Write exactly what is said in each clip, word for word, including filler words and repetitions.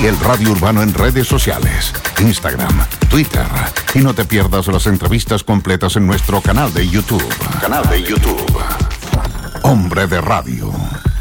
Sigue el Radio Urbano en redes sociales, Instagram, Twitter. Y no te pierdas las entrevistas completas en nuestro canal de YouTube. Canal de YouTube. Hombre de Radio.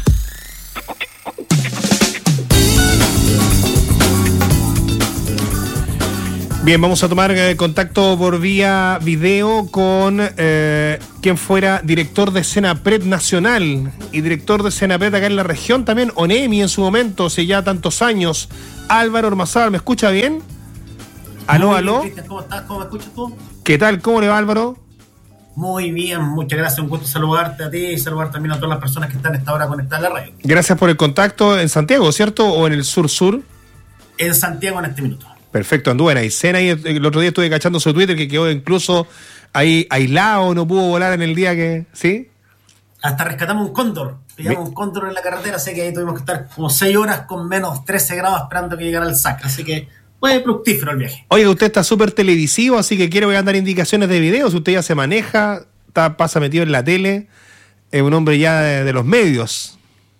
Bien, vamos a tomar eh, contacto por vía video con eh, quien fuera director de Senapred Nacional y director de Senapred acá en la región también, ONEMI en su momento, hace ya tantos años, Álvaro Ormazábal. ¿Me escucha bien? Aló, Muy aló. bien, Cristian, ¿cómo estás? ¿Cómo me escuchas tú? ¿Qué tal? ¿Cómo le va, Álvaro? Muy bien, muchas gracias. Un gusto saludarte a ti y saludar también a todas las personas que están a esta hora conectadas a la radio. Gracias por el contacto en Santiago, ¿cierto? ¿O en el sur-sur? En Santiago en este minuto. Perfecto, anduve en Aysén, y el otro día estuve cachando su Twitter que quedó incluso ahí aislado, no pudo volar en el día que... ¿Sí? Hasta rescatamos un cóndor, pillamos un cóndor en la carretera, así que ahí tuvimos que estar como seis horas con menos trece grados esperando que llegara el S A C, así que fue fructífero el viaje. Oiga, usted está súper televisivo, así que quiero voy a dar indicaciones de videos, usted ya se maneja, está, pasa metido en la tele, es un hombre ya de, de los medios.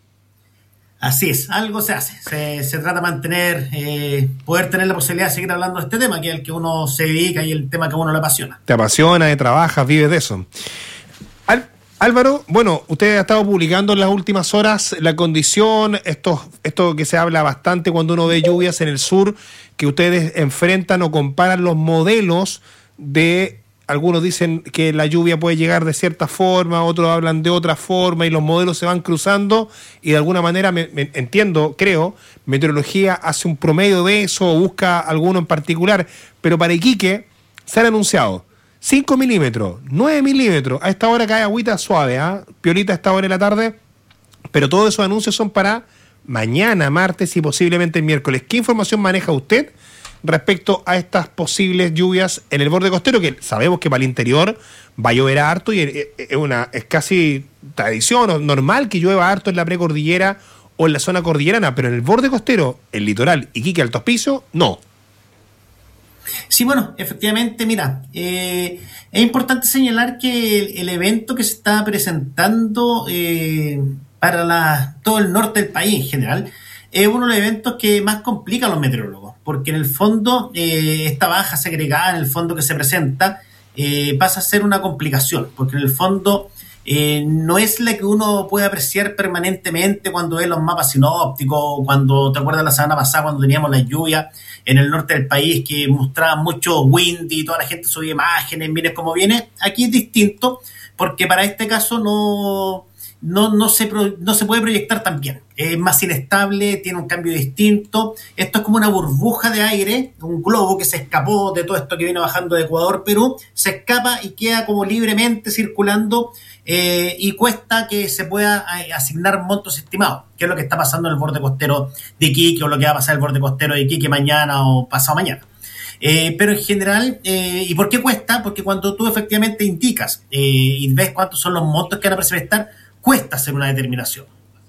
Así es, algo se hace, se, se trata de mantener, eh, poder tener la posibilidad de seguir hablando de este tema, que es el que uno se dedica y el tema que a uno le apasiona. Te apasiona, te trabajas, vives de eso. Al, Álvaro, bueno, usted ha estado publicando en las últimas horas la condición, esto, esto que se habla bastante cuando uno ve lluvias en el sur, que ustedes enfrentan o comparan los modelos de... Algunos dicen que la lluvia puede llegar de cierta forma, otros hablan de otra forma y los modelos se van cruzando y de alguna manera, me, me, entiendo, creo, Meteorología hace un promedio de eso o busca alguno en particular, pero para Iquique se han anunciado cinco milímetros, nueve milímetros, a esta hora cae agüita suave, ¿eh? Piolita a esta hora de la tarde, pero todos esos anuncios son para mañana, martes y posiblemente el miércoles. ¿Qué información maneja usted respecto a estas posibles lluvias en el borde costero, que sabemos que para el interior va a llover harto y es, una, es casi tradición o normal que llueva harto en la precordillera o en la zona cordillerana, pero en el borde costero, el litoral, Iquique, Alto Hospicio, no? Sí, bueno, efectivamente, mira, eh, es importante señalar que el, el evento que se está presentando eh, para la, todo el norte del país en general es uno de los eventos que más complica a los meteorólogos, porque en el fondo eh, esta baja segregada, en el fondo que se presenta, eh, pasa a ser una complicación, porque en el fondo eh, no es la que uno puede apreciar permanentemente cuando ve los mapas sinópticos, cuando te acuerdas la semana pasada cuando teníamos la lluvia en el norte del país que mostraban mucho windy y toda la gente subía imágenes, mires cómo viene. Aquí es distinto, porque para este caso no... No, no, se pro, no se puede proyectar tan bien. Es más inestable, tiene un cambio distinto. Esto es como una burbuja de aire, un globo que se escapó de todo esto que viene bajando de Ecuador, Perú, se escapa y queda como libremente circulando eh, y cuesta que se pueda asignar montos estimados, que es lo que está pasando en el borde costero de Iquique o lo que va a pasar en el borde costero de Iquique mañana o pasado mañana. Eh, pero en general, eh, ¿y por qué cuesta? Porque cuando tú efectivamente indicas eh, y ves cuántos son los montos que van a presupuestar, cuesta hacer una determinación.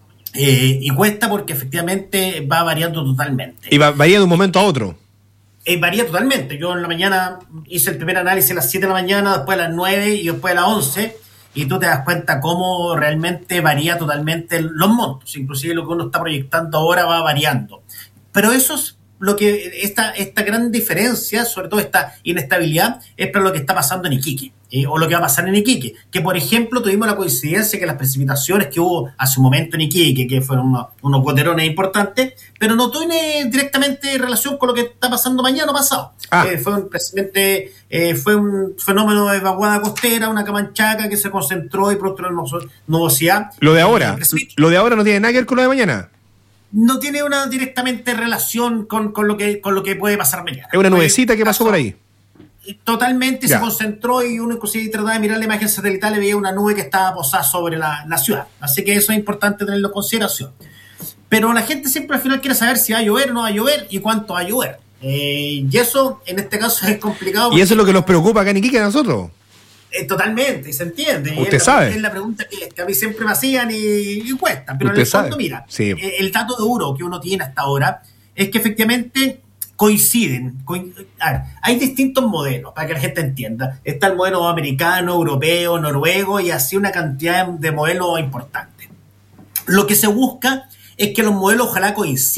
Eh, y cuesta porque efectivamente va variando totalmente. ¿Y va, varía de un momento a otro? Eh, varía totalmente. Yo en la mañana hice el primer análisis a las siete de la mañana, después a las nueve y después a las once, y tú te das cuenta cómo realmente varía totalmente los montos. Inclusive lo que uno está proyectando ahora va variando. Pero eso es lo que esta, esta gran diferencia, sobre todo esta inestabilidad, es para lo que está pasando en Iquique, eh, o lo que va a pasar en Iquique, que por ejemplo tuvimos la coincidencia que las precipitaciones que hubo hace un momento en Iquique, que fueron unos, unos goterones importantes, pero no tiene directamente relación con lo que está pasando mañana o pasado. Ah. Eh, fue un, precisamente, eh, fue un fenómeno de vaguada costera, una camanchaca que se concentró y producto de la nubosidad. Lo de ahora, eh, lo de ahora no tiene nada que ver con lo de mañana. No tiene una directamente relación con, con, lo que, con lo que puede pasar mañana. Es una nubecita que pasó por ahí. Totalmente ya. Se concentró y uno inclusive trataba de mirar la imagen satelital y veía una nube que estaba posada sobre la, la ciudad. Así que eso es importante tenerlo en consideración. Pero la gente siempre al final quiere saber si va a llover o no va a llover y cuánto va a llover. Eh, y eso en este caso es complicado. Y eso es lo que nos preocupa acá en Iquique a nosotros. Eh, totalmente, y se entiende. Usted es la, sabe. Es la pregunta que, que a mí siempre me hacían y, y cuesta. Pero Usted en el fondo, sabe. mira, Sí. eh, el dato duro que uno tiene hasta ahora es que efectivamente coinciden. Coin, a ver, hay distintos modelos, para que la gente entienda. Está el modelo americano, europeo, noruego y así una cantidad de modelos importantes. Lo que se busca es que los modelos ojalá coincidan.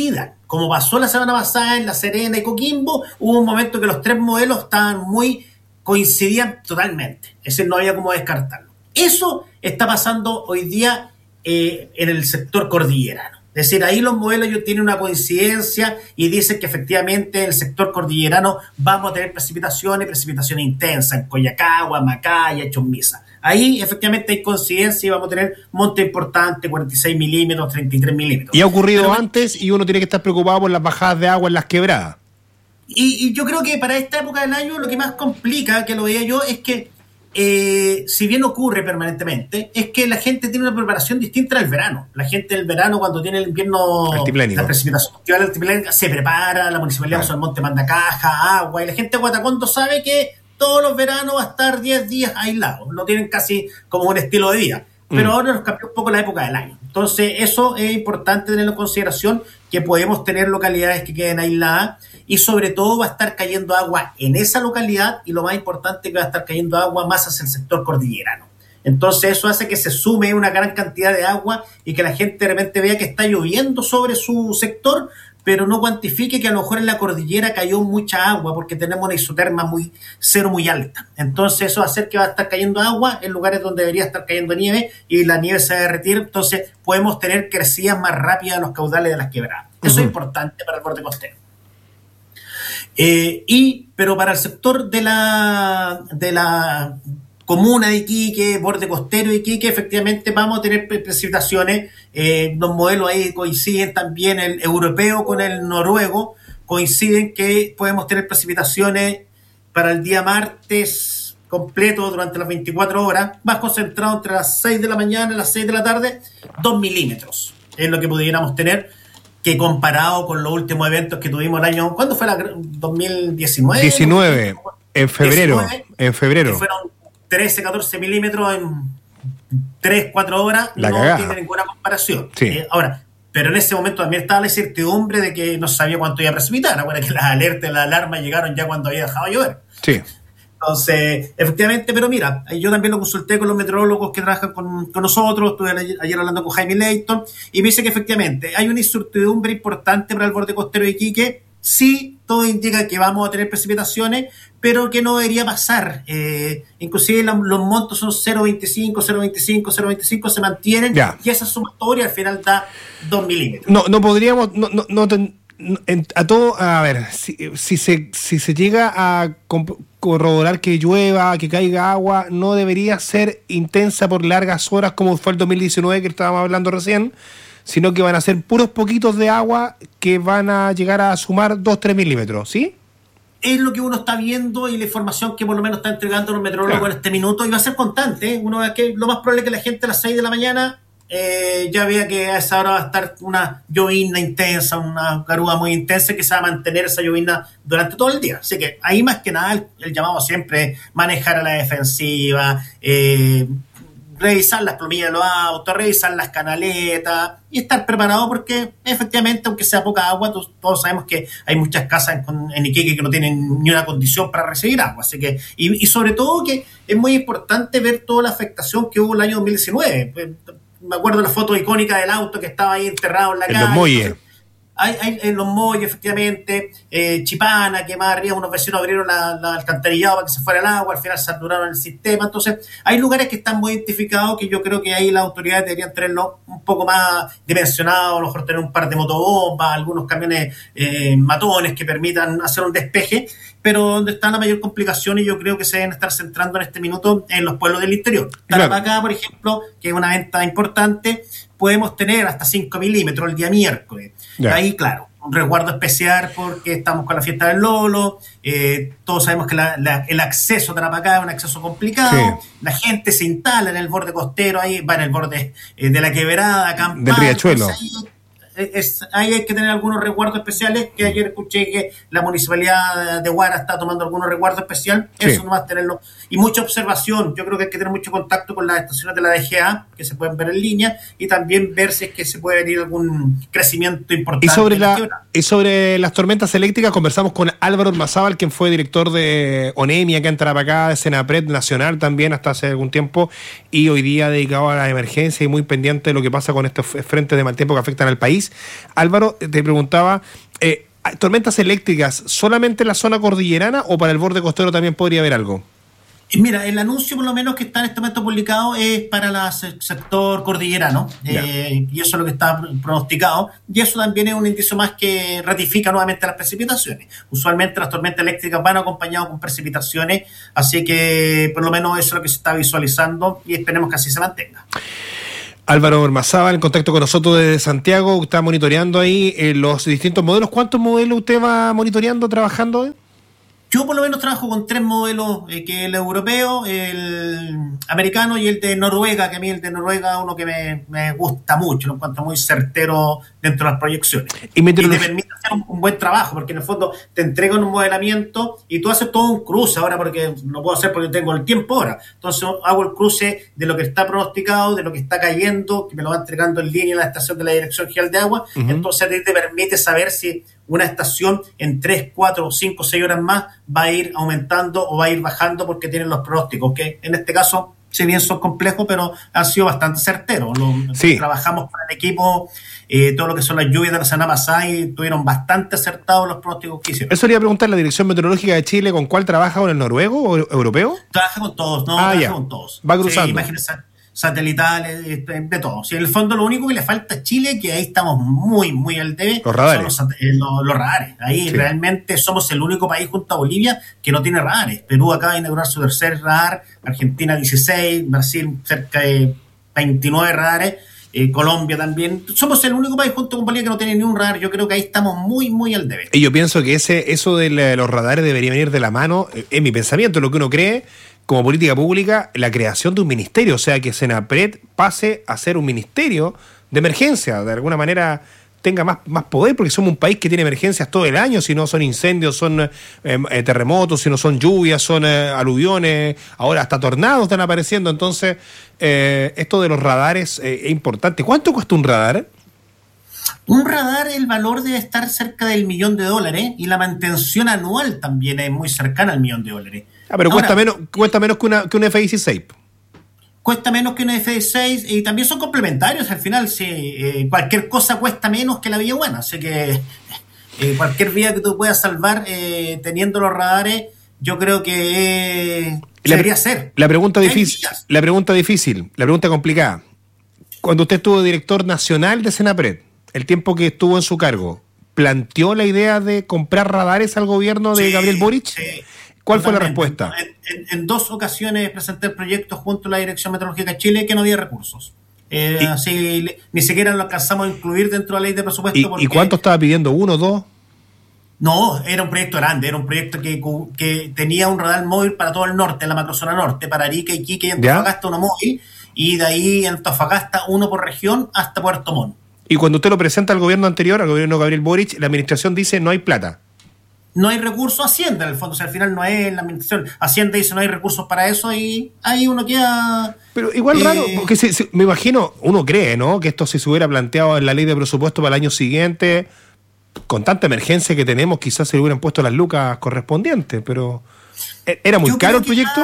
como pasó la semana pasada en La Serena y Coquimbo, hubo un momento que los tres modelos estaban muy, coincidían totalmente, es decir, no había cómo descartarlo. Eso está pasando hoy día eh, en el sector cordillerano. Es decir, ahí los modelos ellos tienen una coincidencia y dicen que efectivamente en el sector cordillerano vamos a tener precipitaciones, precipitaciones intensas en Coyacagua, Macaya, Chomisa. Ahí efectivamente hay coincidencia y vamos a tener monte importante, cuarenta y seis milímetros, treinta y tres milímetros. Y ha ocurrido Pero, antes y uno tiene que estar preocupado por las bajadas de agua en las quebradas. Y, y yo creo que para esta época del año lo que más complica, que lo veía yo, es que Eh, si bien ocurre permanentemente, es que la gente tiene una preparación distinta al verano. La gente del verano, cuando tiene el invierno, altiplénico, la precipitación que va al altiplénico, se prepara, la municipalidad usa el monte, manda caja, agua, y la gente de Guatacondo sabe que todos los veranos va a estar diez días aislados, lo tienen casi como un estilo de vida. Pero mm. ahora nos cambió un poco la época del año. Entonces, eso es importante tenerlo en consideración, que podemos tener localidades que queden aisladas y sobre todo va a estar cayendo agua en esa localidad y lo más importante que va a estar cayendo agua más hacia el sector cordillerano. Entonces, eso hace que se sume una gran cantidad de agua y que la gente de repente vea que está lloviendo sobre su sector, pero no cuantifique que a lo mejor en la cordillera cayó mucha agua porque tenemos una isoterma muy cero muy alta. Entonces eso va a hacer que va a estar cayendo agua en lugares donde debería estar cayendo nieve y la nieve se va a derretir, entonces podemos tener crecidas más rápidas en los caudales de las quebradas. Eso uh-huh. es importante para el borde costero. Eh, y, pero para el sector de la, de la comuna de Iquique, borde costero de Iquique, efectivamente vamos a tener precipitaciones. Eh, los modelos ahí coinciden también, el europeo con el noruego, coinciden que podemos tener precipitaciones para el día martes completo durante las veinticuatro horas, más concentrado entre las seis de la mañana y las seis de la tarde, dos milímetros es lo que pudiéramos tener, que comparado con los últimos eventos que tuvimos el año, ¿cuándo fue la dos mil diecinueve? diecinueve, en febrero, diecinueve, en febrero. Que fueron trece, catorce milímetros en tres, cuatro horas, la no cagada. tiene ninguna comparación. Sí. Eh, ahora, pero en ese momento también estaba la incertidumbre de que no sabía cuánto iba a precipitar. Ahora que las alertas, las alarmas llegaron ya cuando había dejado de llover. Sí. Entonces, efectivamente, pero mira, yo también lo consulté con los meteorólogos que trabajan con, con nosotros, estuve ayer, ayer hablando con Jaime Leighton, y me dice que efectivamente hay una incertidumbre importante para el borde costero de Iquique. Sí, todo indica que vamos a tener precipitaciones, pero que no debería pasar. Eh, inclusive la, los montos son cero coma veinticinco, cero coma veinticinco, cero coma veinticinco, se mantienen, ya. Y esa sumatoria al final da dos milímetros. No, no podríamos, no, no, no ten, en, a todo, a ver, si, si, se, si se llega a corroborar que llueva, que caiga agua, no debería ser intensa por largas horas como fue el dos mil diecinueve que estábamos hablando recién, sino que van a ser puros poquitos de agua que van a llegar a sumar dos a tres milímetros, ¿sí? Es lo que uno está viendo y la información que por lo menos está entregando los meteorólogos claro. en este minuto, y va a ser constante, ¿eh? Uno ve que lo más probable es que la gente a las seis de la mañana eh, ya vea que a esa hora va a estar una llovizna intensa, una garúa muy intensa, que se va a mantener esa llovizna durante todo el día. Así que ahí más que nada el, el llamado siempre es manejar a la defensiva, eh, revisar las plumillas de los autos, revisar las canaletas y estar preparado porque efectivamente, aunque sea poca agua, todos, todos sabemos que hay muchas casas en, en Iquique que no tienen ni una condición para recibir agua. Así que, y, y sobre todo que es muy importante ver toda la afectación que hubo el año dos mil diecinueve. Me acuerdo de la foto icónica del auto que estaba ahí enterrado en la en calle. Los Molles. Hay, hay en Los Molles, efectivamente, eh, Chipana, que más arriba unos vecinos abrieron la, la alcantarillado para que se fuera el agua, al final saturaron el sistema. Entonces, hay lugares que están muy identificados que yo creo que ahí las autoridades deberían tenerlo un poco más dimensionado, a lo mejor tener un par de motobombas, algunos camiones eh, matones que permitan hacer un despeje, pero donde está la mayor complicación, y yo creo que se deben estar centrando en este minuto en los pueblos del interior. Tarapacá, claro. por ejemplo, que es una venta importante, podemos tener hasta cinco milímetros el día miércoles. Yeah. Ahí, claro, un resguardo especial porque estamos con la fiesta del Lolo, eh, todos sabemos que la, la, el acceso a Tarapacá es un acceso complicado, sí. La gente se instala en el borde costero, ahí va en el borde eh, de la quebrada, acampar, del Riachuelo. Es, ahí hay que tener algunos resguardos especiales, que ayer escuché que la municipalidad de Huara está tomando algunos resguardos especiales, sí. Eso no va a tenerlo, y mucha observación. Yo creo que hay que tener mucho contacto con las estaciones de la D G A, que se pueden ver en línea, y también ver si es que se puede venir algún crecimiento importante. Y sobre, la, y sobre las tormentas eléctricas conversamos con Álvaro Ormazábal, quien fue director de ONEMI acá en Tarapacá, de Senapred Nacional también hasta hace algún tiempo, y hoy día dedicado a la emergencia y muy pendiente de lo que pasa con estos frentes de mal tiempo que afectan al país. país. Álvaro, te preguntaba, eh, ¿tormentas eléctricas solamente en la zona cordillerana o para el borde costero también podría haber algo? Mira, el anuncio por lo menos que está en este momento publicado es para el sector cordillerano, eh, y eso es lo que está pronosticado, y eso también es un indicio más que ratifica nuevamente las precipitaciones. Usualmente las tormentas eléctricas van acompañadas con precipitaciones, así que por lo menos eso es lo que se está visualizando y esperemos que así se mantenga. Álvaro Ormazábal, en contacto con nosotros desde Santiago, está monitoreando ahí eh, los distintos modelos. ¿Cuántos modelos usted va monitoreando, trabajando? Yo por lo menos trabajo con tres modelos, eh, que el europeo, el americano y el de Noruega, que a mí el de Noruega es uno que me, me gusta mucho, lo encuentro muy certero dentro de las proyecciones. Y, y te permite hacer un, un buen trabajo, porque en el fondo te entregan un modelamiento y tú haces todo un cruce ahora, porque no puedo hacer porque tengo el tiempo ahora. Entonces hago el cruce de lo que está pronosticado, de lo que está cayendo, que me lo va entregando en línea en la estación de la Dirección General de Agua. Uh-huh. Entonces te permite saber si una estación en tres, cuatro, cinco, seis horas más va a ir aumentando o va a ir bajando porque tienen los pronósticos, que en este caso, si bien son complejos, pero han sido bastante certeros. Lo, sí. Trabajamos con el equipo, eh, todo lo que son las lluvias de la semana pasada y tuvieron bastante acertados los pronósticos que hicieron. Eso le iba a preguntar, la Dirección Meteorológica de Chile, ¿con cuál trabaja? ¿Con el noruego o europeo? Trabaja con todos, no, ah, trabaja ya. con todos. Va cruzando. Sí, imagínense, satelitales, de todo. Si en el fondo lo único que le falta a Chile, que ahí estamos muy, muy al debe, los radares. son los, los, los radares. Ahí sí. Realmente somos el único país junto a Bolivia que no tiene radares. Perú acaba de inaugurar su tercer radar, Argentina dieciséis, Brasil cerca de veintinueve radares, eh, Colombia también. Somos el único país junto con Bolivia que no tiene ni un radar. Yo creo que ahí estamos muy, muy al debe. Y yo pienso que ese eso de la, los radares debería venir de la mano, en mi pensamiento, lo que uno cree, como política pública, la creación de un ministerio, o sea, que Senapred pase a ser un ministerio de emergencia, de alguna manera tenga más, más poder, porque somos un país que tiene emergencias todo el año, si no son incendios, son eh, eh, terremotos, si no son lluvias, son eh, aluviones, ahora hasta tornados están apareciendo, entonces eh, esto de los radares eh, es importante. ¿Cuánto cuesta un radar? Un radar, el valor debe estar cerca del millón de dólares y la mantención anual también es muy cercana al millón de dólares. Ah, pero Ahora, cuesta menos cuesta menos que una que un F dieciséis. Cuesta menos que un F dieciséis y también son complementarios al final. Sí, eh, cualquier cosa cuesta menos que la vía buena. Así que eh, cualquier vía que tú puedas salvar eh, teniendo los radares, yo creo que eh, la, debería ser. La pregunta difícil, la pregunta difícil, la pregunta complicada. Cuando usted estuvo director nacional de Senapred, el tiempo que estuvo en su cargo, ¿planteó la idea de comprar radares al gobierno de sí, Gabriel Boric? Sí. ¿Cuál Totalmente. fue la respuesta? En, en, en dos ocasiones presenté el proyecto junto a la Dirección Meteorológica de Chile que no había recursos. Eh, ¿Y? Así le, ni siquiera lo alcanzamos a incluir dentro de la ley de presupuesto. ¿Y, porque, ¿y cuánto estaba pidiendo? ¿Uno, dos? No, era un proyecto grande, era un proyecto que, que tenía un radar móvil para todo el norte, la macrozona norte, para Arica, Iquique y Antofagasta uno móvil, y de ahí en Antofagasta uno por región hasta Puerto Montt. Y cuando usted lo presenta al gobierno anterior, al gobierno de Gabriel Boric, la administración dice no hay plata. No hay recursos, Hacienda en el fondo, o sea, al final no es la administración, Hacienda dice no hay recursos para eso y ahí uno queda... Pero igual eh, raro, porque se, se, me imagino, uno cree, ¿no?, que esto si se hubiera planteado en la ley de presupuesto para el año siguiente, con tanta emergencia que tenemos, quizás se le hubieran puesto las lucas correspondientes, pero ¿era muy caro el proyecto?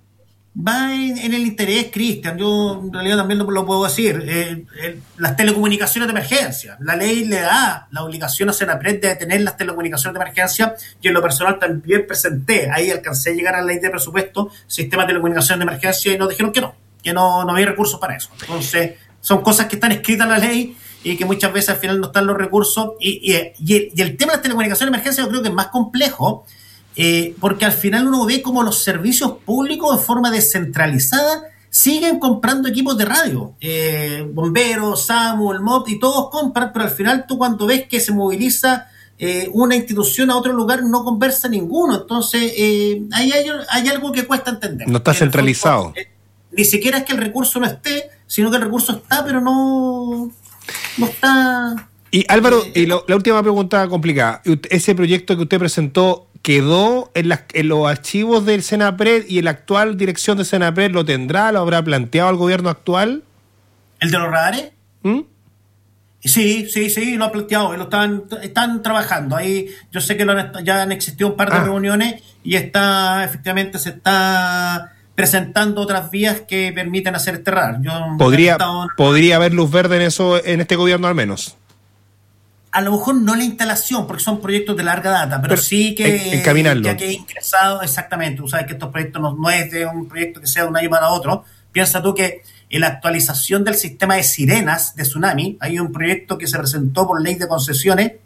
Va en, en el interés, Cristian, yo en realidad también lo, lo puedo decir, eh, eh, las telecomunicaciones de emergencia, la ley le da la obligación a Senapred de tener las telecomunicaciones de emergencia, y en lo personal también presenté, ahí alcancé a llegar a la ley de presupuesto, sistema de telecomunicaciones de emergencia, y nos dijeron que no, que no, no había recursos para eso. Entonces, son cosas que están escritas en la ley y que muchas veces al final no están los recursos, y, y, y, el, y el tema de las telecomunicaciones de emergencia yo creo que es más complejo, Eh, porque al final uno ve como los servicios públicos de forma descentralizada siguen comprando equipos de radio, eh, bomberos, SAMU, el M O P, y todos compran, pero al final tú cuando ves que se moviliza eh, una institución a otro lugar no conversa ninguno, entonces eh, ahí hay, hay algo que cuesta entender. No está centralizado. Fondo, eh, ni siquiera es que el recurso no esté, sino que el recurso está, pero no, no está... Y Álvaro, eh, y lo, la última pregunta complicada, ese proyecto que usted presentó, ¿quedó en, las, en los archivos del Senapred y la actual dirección de Senapred lo tendrá, lo habrá planteado el gobierno actual? ¿El de los radares? ¿Mm? Sí, sí, sí, lo han planteado, lo están, están trabajando. Ahí yo sé que lo han, ya han existido un par de ah. reuniones y está, efectivamente se está presentando otras vías que permiten hacer este radar. Yo ¿Podría, estado... ¿Podría haber luz verde en eso, en este gobierno al menos? a lo mejor no la instalación, porque son proyectos de larga data, pero, pero sí que encaminarlo. Ya que ingresado, exactamente. Tú sabes que estos proyectos no, no es de un proyecto que sea de un año para otro. Piensa tú que en la actualización del sistema de sirenas de tsunami, hay un proyecto que se presentó por ley de concesiones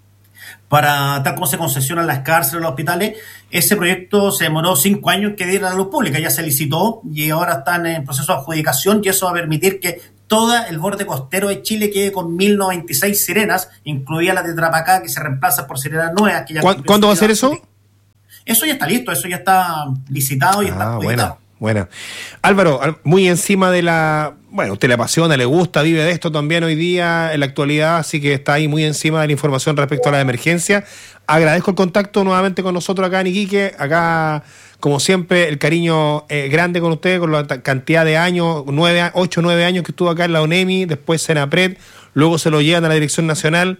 para tal como se concesionan las cárceles, los hospitales. Ese proyecto se demoró cinco años que diera a la luz pública, ya se licitó y ahora están en proceso de adjudicación, y eso va a permitir que todo el borde costero de Chile quede con mil noventa y seis sirenas, incluida la de Trapacá, que se reemplaza por sirenas nuevas. Que ya ¿Cuándo, ¿cuándo va a ser eso? Eso ya está listo, eso ya está licitado y ah, está adjudicado. Bueno, Álvaro, muy encima de la... Bueno, usted le apasiona, le gusta, vive de esto también hoy día, en la actualidad, así que está ahí muy encima de la información respecto a la emergencia. Agradezco el contacto nuevamente con nosotros acá en Iquique, acá, como siempre, el cariño eh, grande con usted, con la cantidad de años, nueve, ocho, nueve años que estuvo acá en la ONEMI, después Senapred, luego se lo llevan a la Dirección Nacional,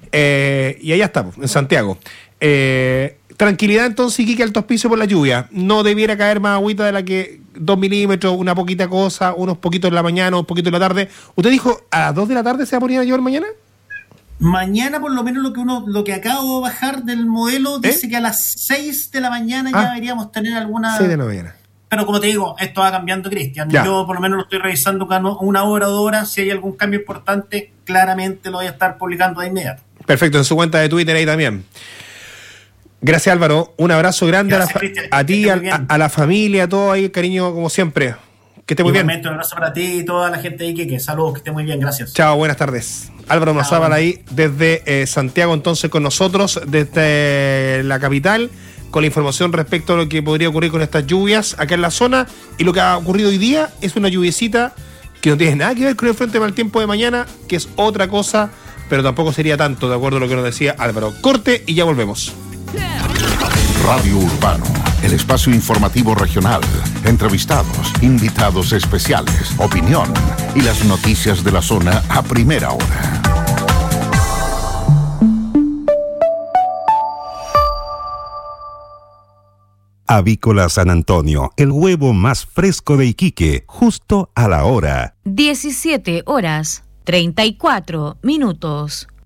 eh, y allá estamos, en Santiago. Eh... Tranquilidad entonces, Iquique, alto auspicio por la lluvia. No debiera caer más agüita de la que dos milímetros, una poquita cosa, unos poquitos en la mañana, un poquito en la tarde. ¿Usted dijo a las dos de la tarde se va a poner a llover mañana? Mañana, por lo menos lo que uno, lo que acabo de bajar del modelo, ¿Eh? dice que a las seis de la mañana ah, ya deberíamos tener alguna... seis de la mañana. Pero como te digo, esto va cambiando, Cristian. Yo por lo menos lo estoy revisando cada una hora o dos horas. Si hay algún cambio importante, claramente lo voy a estar publicando de inmediato. Perfecto, en su cuenta de Twitter ahí también. Gracias, Álvaro. Un abrazo grande. Gracias, a, la fa- a ti, a, a, a la familia, a todo ahí, cariño, como siempre. Que esté muy Igualmente, bien. Un abrazo para ti y toda la gente de Iquique. Saludos, que esté muy bien, gracias. Chao, buenas tardes. Álvaro Mazábal ahí desde eh, Santiago, entonces con nosotros, desde la capital, con la información respecto a lo que podría ocurrir con estas lluvias acá en la zona. Y lo que ha ocurrido hoy día es una lluviecita que no tiene nada que ver con el frente mal tiempo de mañana, que es otra cosa, pero tampoco sería tanto, de acuerdo a lo que nos decía Álvaro. Corte y ya volvemos. Radio Urbano, el espacio informativo regional, entrevistados, invitados especiales, opinión y las noticias de la zona a primera hora. Avícola San Antonio, el huevo más fresco de Iquique, justo a la hora. diecisiete horas, treinta y cuatro minutos.